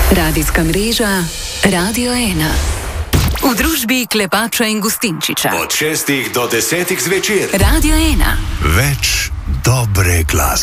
Radijska mreža Radio 1. V družbi Klepača in Gustinčiča. Od 6 do 10 zvečer. Radio 1. Več dobre glasbe.